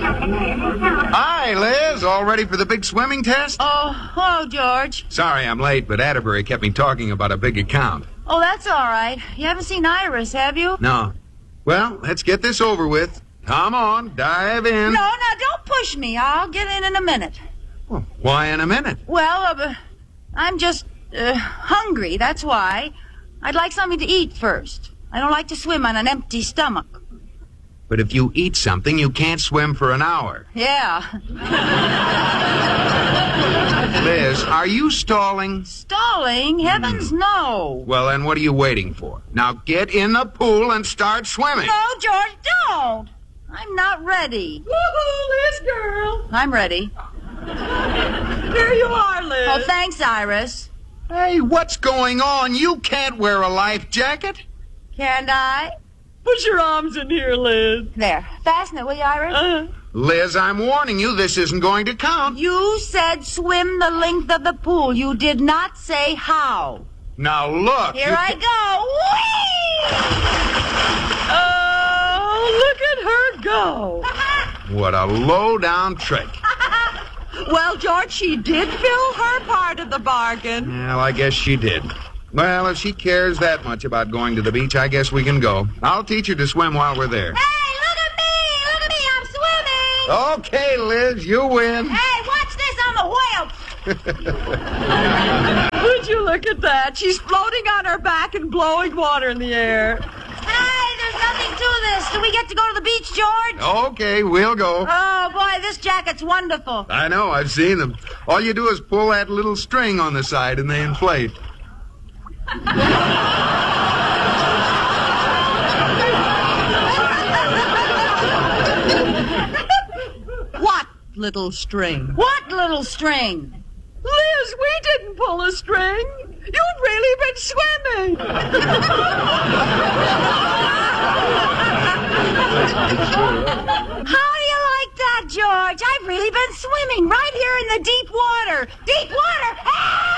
Hi, Liz. All ready for the big swimming test? Oh, hello, George. Sorry I'm late, but Atterbury kept me talking about a big account. Oh, that's all right. You haven't seen Iris, have you? No. Well, let's get this over with. Come on, dive in. No, don't push me. I'll get in a minute. Well, why in a minute? Well, I'm just hungry, that's why. I'd like something to eat first. I don't like to swim on an empty stomach. But if you eat something, you can't swim for an hour. Yeah. Liz, are you stalling? Stalling? Heavens, no. Well, then what are you waiting for? Now get in the pool and start swimming. No, George, don't. I'm not ready. Woohoo, Liz girl. I'm ready. Here you are, Liz. Oh, thanks, Iris. Hey, what's going on? You can't wear a life jacket. Can't I? Put your arms in here, Liz. There. Fasten it, will you, Iris? Liz, I'm warning you, this isn't going to count. You said swim the length of the pool. You did not say how. Now look. Here I Oh, go. Whee! look at her go. What a low-down trick. Well, George, she did fill her part of the bargain. Well, I guess she did. Well, if she cares that much about going to the beach, I guess we can go. I'll teach her to swim while we're there. Hey, look at me! Look at me! I'm swimming! Okay, Liz, you win. Hey, watch this! I'm a whale! Would you look at that? She's floating on her back and blowing water in the air. Hey, there's nothing to this. Do we get to go to the beach, George? Okay, we'll go. Oh, boy, this jacket's wonderful. I know, I've seen them. All you do is pull that little string on the side and they inflate. What little string? What little string? Liz, we didn't pull a string. You've really been swimming. How do you like that, George? I've really been swimming right here in the deep water. Deep water!